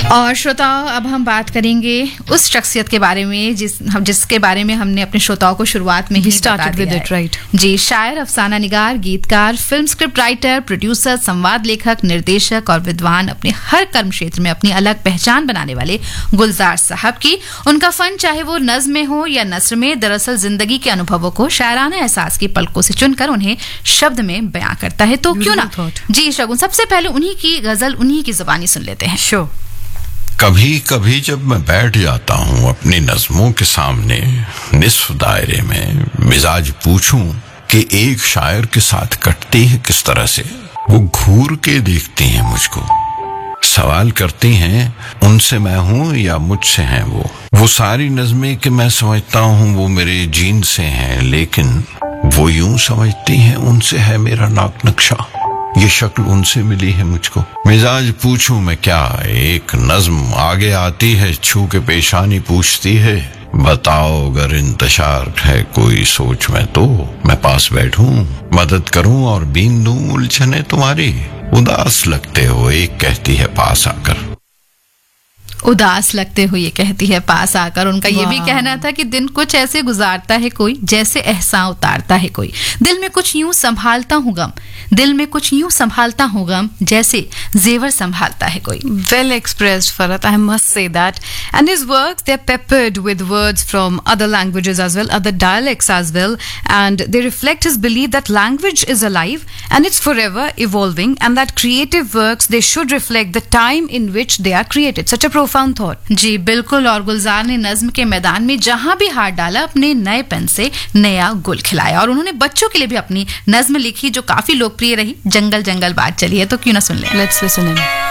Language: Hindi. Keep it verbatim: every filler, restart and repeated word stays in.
और श्रोताओं, अब हम बात करेंगे उस शख्सियत के बारे में जिस हम जिसके बारे में हमने अपने श्रोताओं को शुरुआत में ही बता दिया है। right. जी, शायर, अफसाना निगार, गीतकार, फिल्म स्क्रिप्ट राइटर, प्रोड्यूसर, संवाद लेखक, निर्देशक और विद्वान, अपने हर कर्म क्षेत्र में अपनी अलग पहचान बनाने वाले गुलजार साहब की उनका फन, चाहे वो नज्म में हो या नस्र में, दरअसल जिंदगी के अनुभवों को शायराना एहसास की पलकों से चुनकर उन्हें शब्द में बयां करता है। तो क्यों ना जी शगुन, सबसे पहले उन्हीं की गजल, उन्हीं की जुबानी सुन लेते हैं। शो कभी कभी जब मैं बैठ जाता हूँ अपनी नज़मों के सामने निस्फ दायरे में, मिजाज पूछूं कि एक शायर के साथ कटती है किस तरह से, वो घूर के देखती हैं मुझको, सवाल करती हैं उनसे मैं हूँ या मुझसे हैं वो वो सारी नज़में कि मैं समझता हूँ वो मेरे जीन से हैं, लेकिन वो यूं समझती हैं उनसे है मेरा नाक नक्शा, ये शक्ल उनसे मिली है मुझको। मिजाज पूछूं मैं क्या, एक नज्म आगे आती है, छू के पेशानी पूछती है, बताओ अगर इंतशार है कोई सोच में तो मैं पास बैठूं, मदद करूं और बीन दूं उलझने तुम्हारी, उदास लगते हो एक कहती है पास आकर। उदास लगते हुए कहती है पास आकर। उनका ये भी कहना था कि दिन कुछ ऐसे गुजारता है कोई जैसे एहसान उतारता है कोई, दिल में कुछ यूं संभालता हूँ गम, दिल में कुछ यूं संभालता हूँ गम जैसे जेवर संभालता है कोई। Well expressed, Farhat, I must say that. And his works, they're peppered with words from other languages as well, other dialects as well, and they reflect his belief that language is alive and it's forever evolving, and that creative works, they should reflect the time in which they are created. Such a profound thought. जी बिल्कुल। और गुलजार ने नज्म के मैदान में जहां भी हाथ डाला अपने नए पेन से नया गुल खिलाया, और उन्होंने बच्चों के लिए भी अपनी नज्म लिखी जो काफी लोकप्रिय रही, जंगल जंगल बात चली है, तो क्यों ना सुन लें। Let's listen in.